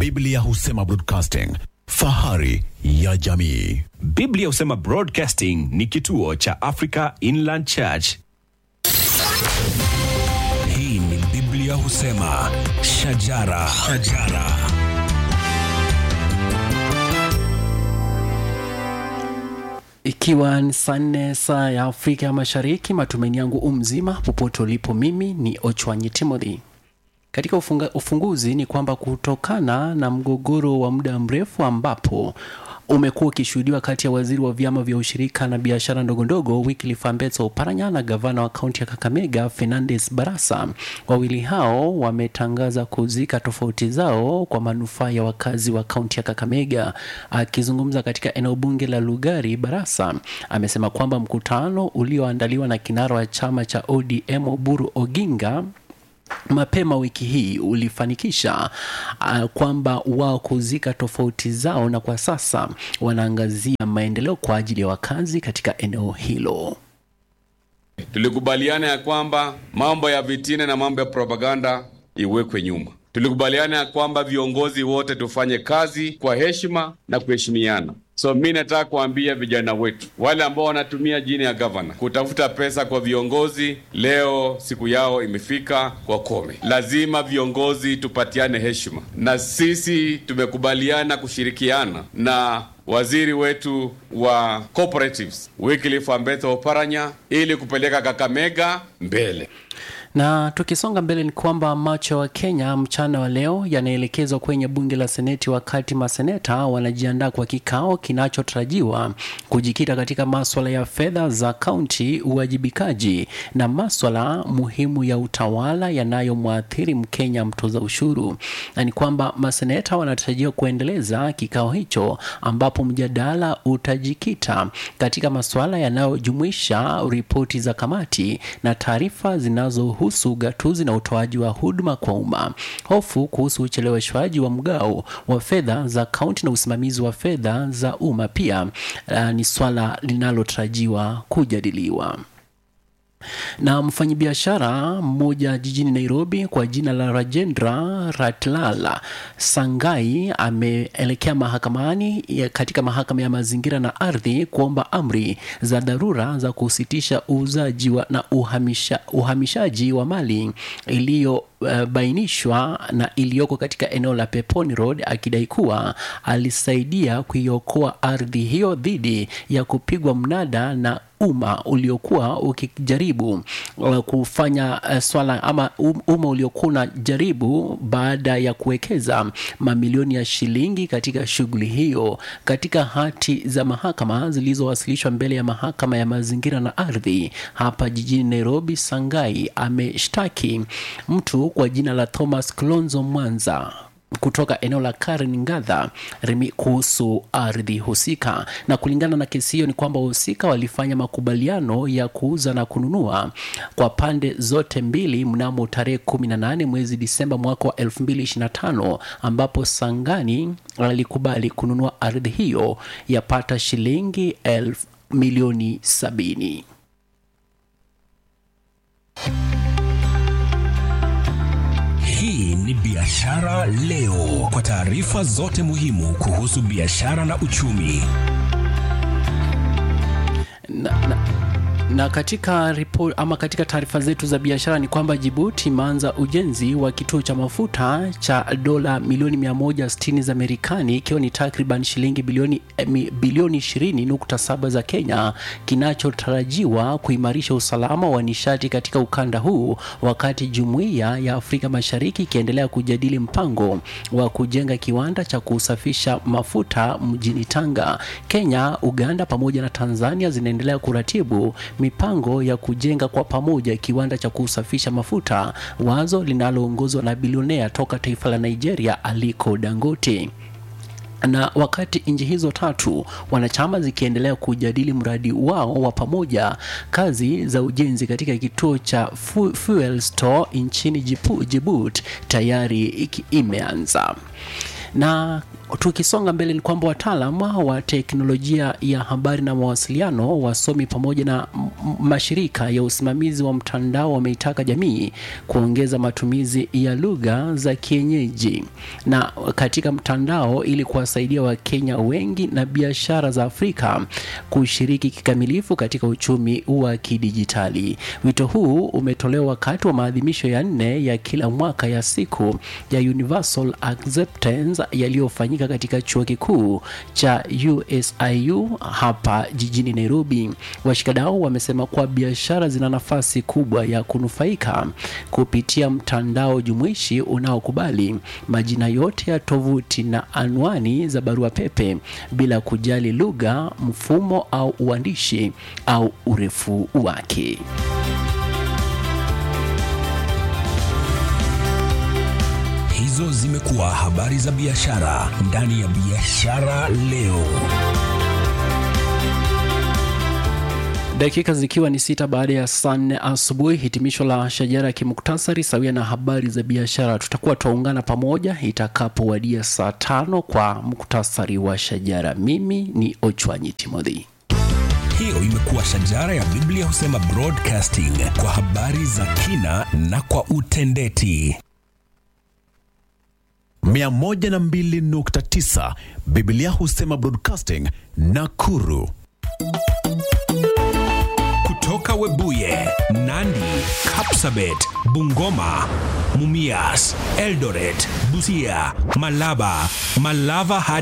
Biblia husema broadcasting, fahari ya jamii. Biblia husema Broadcasting ni kituo cha Africa Inland Church. Hii ni Biblia husema shajara. Ikiwa ni saa 4 saa ya Afrika ya Mashariki, matumaini yangu mzima popote ulipo. Mimi ni Ochwanyi Timothy. Katika ufunguzi ni kwamba kutokana na mgogoro wa muda mrefu ambapo umekuwa ukishuhudiwa kati ya waziri wa vyama vya ushirika na biashara ndogondogo Wycliffe Ambetsa Oparanya na gavana wa kaunti ya Kakamega Fernandes Barasa, wawili hao wametangaza kuzika tofauti zao kwa manufaa ya wakazi wa kaunti ya Kakamega. Akizungumza katika eneo bunge la Lugari, Barasa amesema kwamba mkutano ulioandaliwa na kinara wa chama cha ODM Oburu Oginga mapema wiki hii ulifanikisha kwamba wao kuzika tofauti zao, na kwa sasa wanaangazia maendeleo kwa ajili ya wakazi katika eneo hilo. Tulikubaliana ya kwamba mambo ya vitina na mambo ya propaganda iwekwe nyuma. Tulikubaliana ya kwamba viongozi wote tufanye kazi kwa heshima na kuheshimiana. So mimi nataka kuambia vijana wetu wale ambao wanatumia jina ya governor kutafuta pesa kwa viongozi, leo siku yao imefika kwa kome. Lazima viongozi tupatiane heshima, na sisi tumekubaliana kushirikiana na waziri wetu wa cooperatives Wycliffe Ambetsa Oparanya ili kupeleka Kakamega mbele. Na tukisonga mbele ni kwamba macho wa Kenya mchana wa leo yanaelekezwa kwenye bunge la seneti, wakati maseneta wanajiandaa kwa kikao kinachotarajiwa kujikita katika masuala ya fedha za kaunti, uwajibikaji na masuala muhimu ya utawala yanayomwathiri Mkenya mtoza ushuru. Na ni kwamba maseneta wanatarajiwa kuendeleza kikao hicho ambapo mjadala utajikita katika masuala yanayojumuisha ripoti za kamati na taarifa zinazohusu ugatuzi na utoaji wa huduma kwa umma. Hofu kuhusu ucheleweshwaji wa mgao wa fedha za kaunti na usimamizi wa fedha za umma pia ni swala linalotarajiwa kujadiliwa. Na mfanyabiashara mmoja jijini Nairobi kwa jina la Rajendra Ratlala Sangai ameelekea mahakamani katika mahakama ya mazingira na ardhi kuomba amri za dharura za kusitisha uuzaji na uhamishaji wa mali iliyobainishwa na iliyoko katika eneo la Peponi Road, akidai kuwa alisaidia kuiokoa ardhi hiyo dhidi ya kupigwa mnada na umma uliokuwa ukijaribu kufanya swala ama umma uliokuwa unajaribu baada ya kuwekeza mamilioni ya shilingi katika shughuli hiyo. Katika hati za mahakama zilizowasilishwa mbele ya mahakama ya mazingira na ardhi hapa jijini Nairobi, Sangai ameshtaki mtu kwa jina la Thomas Klonzo Mwanza kutoka eneo la Karen Ngatha kuhusu ardhi husika. Na kulingana na kesi hiyo ni kwamba wahusika walifanya makubaliano ya kuuza na kununua kwa pande zote mbili mnamo tarehe 18 mwezi Disemba mwaka wa 2025, ambapo Sangani alikubali kununua ardhi hiyo yapata shilingi milioni 70. Hii ni Biashara Leo, kwa taarifa zote muhimu kuhusu biashara na uchumi. Na katika report ama katika taarifa zetu za biashara ni kwamba Djibouti imeanza ujenzi wa kituo cha mafuta cha dola milioni 160 za Marekani, ikiwa ni takriban shilingi bilioni 20.7 za Kenya, kinachotarajiwa kuimarisha usalama wa nishati katika ukanda huu, wakati Jumuiya ya Afrika Mashariki ikiendelea kujadili mpango wa kujenga kiwanda cha kusafisha mafuta mjini Tanga. Kenya, Uganda pamoja na Tanzania zinaendelea kuratibu mipango ya kujenga kwa pamoja kiwanda cha kusafisha mafuta, wazo linaloongozwa na bilionea toka taifa la Nigeria Aliko Dangote. Na wakati nchi hizo tatu wanachama zikiendelea kujadili mradi wao wa pamoja, kazi za ujenzi katika kituo cha fuel store nchini Djibouti tayari imeanza. Na tukisonga mbele ni kwamba wataalamu wa teknolojia ya habari na mawasiliano, wasomi pamoja na mashirika ya usimamizi wa mtandao wameitaka jamii kuongeza matumizi ya lugha za kienyeji na katika mtandao ili kuwasaidia Wakenya wengi na biashara za Afrika kushiriki kikamilifu katika uchumi wa kidijitali. Wito huu umetolewa wakati wa maadhimisho ya 4 ya kila mwaka ya siku ya Universal Acceptance yaliyofanyika katika chuo kikuu cha USIU hapa jijini Nairobi. Washikadau wamesema kuwa biashara zina nafasi kubwa ya kunufaika kupitia mtandao jumuishi unaokubali majina yote ya tovuti na anwani za barua pepe bila kujali lugha, mfumo au uandishi au urefu wake. Hizo zimekuwa habari za biashara ndani ya Biashara Leo. Dakika zikiwa ni 6 baada ya saa 4 asubuhi, hitimisho la shajara kimuktasari sawia na habari za biashara. Tutakuwa tuungana pamoja itakapowadia saa 5 kwa muktasari wa shajara. Mimi ni Ochwanyi Timothy. Hiyo imekuwa shajara ya Biblia Husema Broadcasting, kwa habari za kina na kwa utendeti. 102.9 Biblia Husema Broadcasting, Nakuru. Kutoka Webuye, Nandi, Kapsabet, Bungoma, Mumias, Eldoret, Busia, Malaba, Malava hadi